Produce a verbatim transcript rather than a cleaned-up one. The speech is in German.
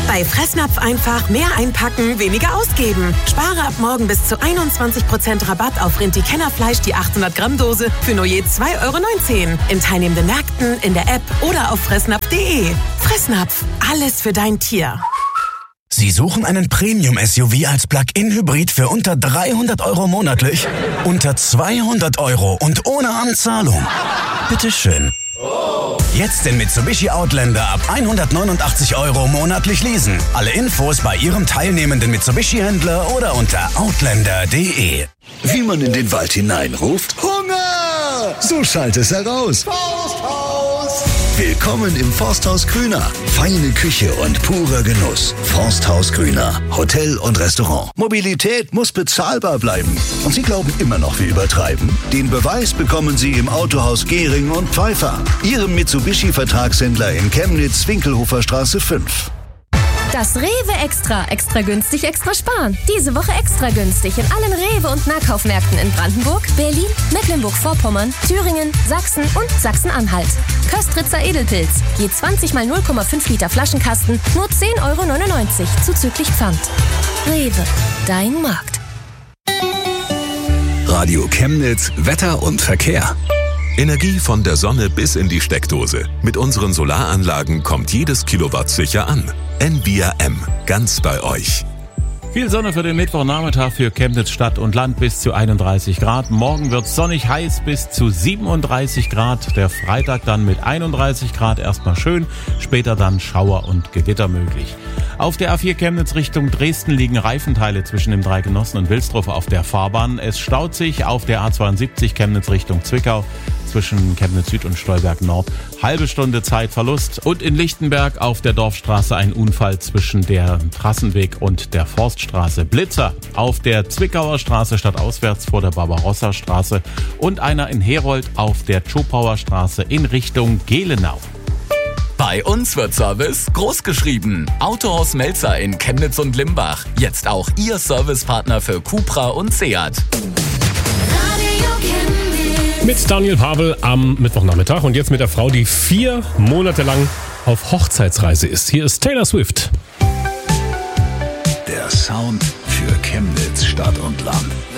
Bei Fressnapf einfach mehr einpacken, weniger ausgeben. Spare ab morgen bis zu einundzwanzig Prozent Rabatt auf Rinti Kennerfleisch, die achthundert Gramm Dose für nur je zwei Euro neunzehn. In teilnehmenden Märkten, in der App oder auf fressnapf punkt de. Fressnapf, alles für dein Tier. Sie suchen einen Premium-S U V als Plug-in-Hybrid für unter dreihundert Euro monatlich? Unter zweihundert Euro und ohne Anzahlung? Bitteschön. Jetzt den Mitsubishi Outlander ab hundertneunundachtzig Euro monatlich leasen. Alle Infos bei Ihrem teilnehmenden Mitsubishi-Händler oder unter outlander punkt de. Wie man in den Wald hineinruft: Hunger! So schallt es heraus. Forsthaus! Willkommen im Forsthaus Grüner. Feine Küche und purer Genuss. Forsthaus Grüner. Hotel und Restaurant. Mobilität muss bezahlbar bleiben. Und Sie glauben immer noch, wir übertreiben? Den Beweis bekommen Sie im Autohaus Gehring und Pfeiffer. Ihrem Mitsubishi-Vertragshändler in Chemnitz, Winkelhofer Straße fünf. Das Rewe Extra. Extra günstig, extra sparen. Diese Woche extra günstig in allen Rewe- und Nahkaufmärkten in Brandenburg, Berlin, Mecklenburg-Vorpommern, Thüringen, Sachsen und Sachsen-Anhalt. Köstritzer Edelpilz. Je zwanzig mal null Komma fünf Liter Flaschenkasten, nur zehn Euro neunundneunzig, zuzüglich Pfand. Rewe, dein Markt. Radio Chemnitz, Wetter und Verkehr. Energie von der Sonne bis in die Steckdose. Mit unseren Solaranlagen kommt jedes Kilowatt sicher an. N B R M, ganz bei euch. Viel Sonne für den Mittwochnachmittag für Chemnitz Stadt und Land bis zu einunddreißig Grad. Morgen wird sonnig heiß bis zu siebenunddreißig Grad. Der Freitag dann mit einunddreißig Grad erstmal schön, später dann Schauer und Gewitter möglich. Auf der A vier Chemnitz Richtung Dresden liegen Reifenteile zwischen dem Dreigenossen und Wilsdruf auf der Fahrbahn. Es staut sich auf der A zweiundsiebzig Chemnitz Richtung Zwickau zwischen Chemnitz Süd und Stolberg Nord. Halbe Stunde Zeitverlust. Und in Lichtenberg auf der Dorfstraße ein Unfall zwischen der Trassenweg und der Forststraße. Blitzer auf der Zwickauer Straße stadtauswärts vor der Barbarossa Straße und einer in Herold auf der Tschopauer Straße in Richtung Gelenau. Bei uns wird Service großgeschrieben. Autohaus Melzer in Chemnitz und Limbach. Jetzt auch Ihr Servicepartner für Cupra und Seat. Mit Daniel Pavel am Mittwochnachmittag und jetzt mit der Frau, die vier Monate lang auf Hochzeitsreise ist. Hier ist Taylor Swift. Der Sound für Chemnitz, Stadt und Land.